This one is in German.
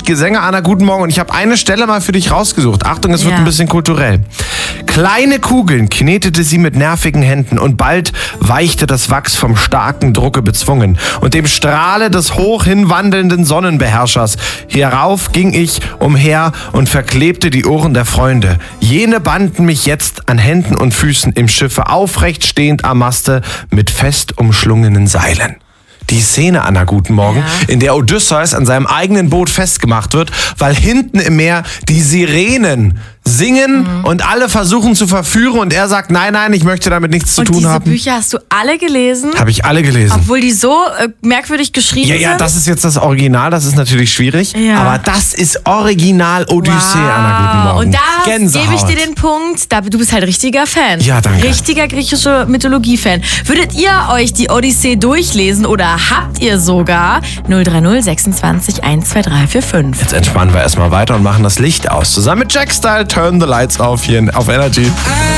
Gesänge. Anna, guten Morgen. Und ich habe eine Stelle mal für dich rausgesucht. Achtung, es wird ein bisschen kulturell. Kleine Kugeln knetete sie mit nervigen Händen und bald weichte das Wachs vom starken Drucke bezwungen und dem Strahle des hoch hinwandelnden Sonnenbeherrschers. Hierauf ging ich umher und verklebte die Ohren der Freunde. Jene banden mich jetzt an Händen und Füßen im Schiffe aufrecht stehend am Maste mit fest umschlungenen Seilen. Die Szene, Anna, guten Morgen, in der Odysseus an seinem eigenen Boot festgemacht wird, weil hinten im Meer die Sirenen singen und alle versuchen zu verführen und er sagt, nein, ich möchte damit nichts zu tun haben. Und diese Bücher hast du alle gelesen? Habe ich alle gelesen. Obwohl die so merkwürdig geschrieben sind? Ja, das ist jetzt das Original, das ist natürlich schwierig, aber das ist Original Odyssee, Anna, guten Morgen. Und da gebe ich dir den Punkt, du bist halt richtiger Fan. Ja, danke. Richtiger griechischer Mythologie-Fan. Würdet ihr euch die Odyssee durchlesen oder habt ihr sogar 030 26 12345? Jetzt entspannen wir erstmal weiter und machen das Licht aus. Zusammen mit Jack Style, Turn the Lights auf hier auf Energy.